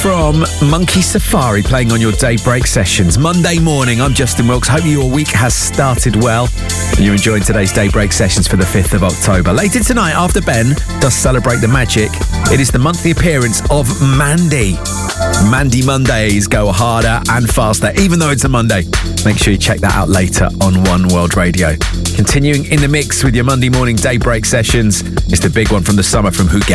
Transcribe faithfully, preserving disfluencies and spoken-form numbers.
From Monkey Safari playing on your daybreak sessions. Monday morning, I'm Justin Wilkes. Hope your week has started well and you're enjoying today's daybreak sessions for the fifth of October. Later tonight, after Ben does celebrate the magic, it is the monthly appearance of Mandy. Mandy Mondays go harder and faster, even though it's a Monday. Make sure you check that out later on One World Radio. Continuing in the mix with your Monday morning daybreak sessions is the big one from the summer from Who